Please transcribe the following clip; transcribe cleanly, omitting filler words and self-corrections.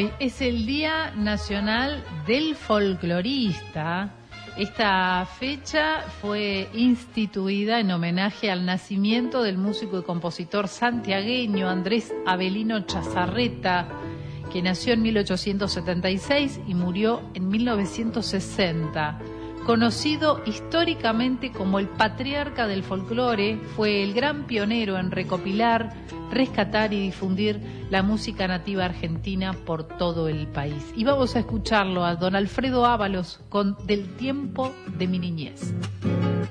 Hoy es el Día Nacional del Folclorista. Esta fecha fue instituida en homenaje al nacimiento del músico y compositor santiagueño Andrés Avelino Chazarreta, que nació en 1876 y murió en 1960. Conocido históricamente como el patriarca del folclore, fue el gran pionero en recopilar, rescatar y difundir la música nativa argentina por todo el país. Y vamos a escucharlo a don Alfredo Ábalos con Del tiempo de mi niñez.